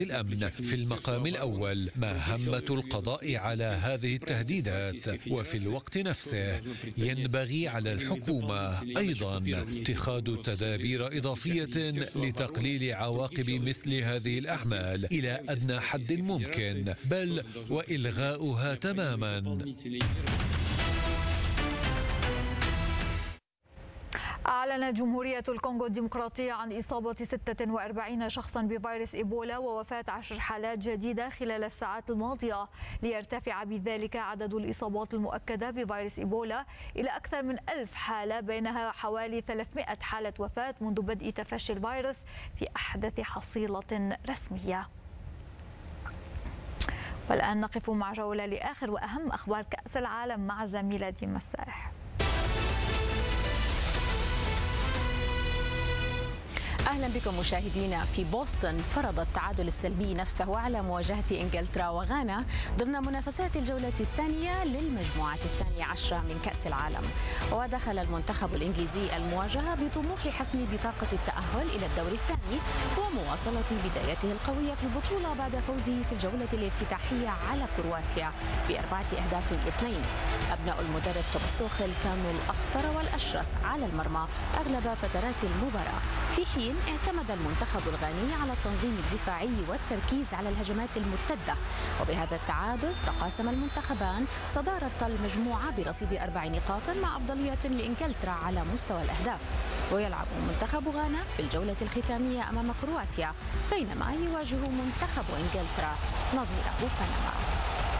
الأمن في المقام الأول. ما همة القضاء على هذه التهديدات؟ وفي الوقت نفسه ينبغي على الحكومة أيضا اتخاذ تدابير إضافية لتقليل عواقب مثل هذه الأعمال إلى أدنى حد ممكن، بل وإلغاؤها تماما. أعلنت جمهورية الكونغو الديمقراطية عن إصابة 46 شخصا بفيروس إيبولا ووفاة 10 حالات جديدة خلال الساعات الماضية، ليرتفع بذلك عدد الإصابات المؤكدة بفيروس إيبولا إلى أكثر من 1000 حالة، بينها حوالي 300 حالة وفاة منذ بدء تفشي الفيروس في أحدث حصيلة رسمية. والآن نقف مع جولة لآخر وأهم أخبار كأس العالم مع زميلة ديما السارح. أهلا بكم مشاهدينا. في بوسطن فرض التعادل السلبي نفسه على مواجهة إنجلترا وغانا ضمن منافسات الجولة الثانية للمجموعة 12 من كأس العالم. ودخل المنتخب الإنجليزي المواجهة بطموح حسم بطاقة التأهل إلى الدور الثاني ومواصلة بدايته القوية في البطولة بعد فوزه في الجولة الافتتاحية على كرواتيا ب4-2. أبناء المدرب توماس توخيل كانوا الأخطر والأشرس على المرمى أغلب فترات المباراة، في حين اعتمد المنتخب الغاني على التنظيم الدفاعي والتركيز على الهجمات المرتدة. وبهذا التعادل تقاسم المنتخبان صدارة المجموعة برصيد 4 نقاط مع أفضلية لإنجلترا على مستوى الأهداف. ويلعب منتخب غانا في الجولة الختامية أمام كرواتيا، بينما يواجه منتخب إنجلترا نظيره بنما.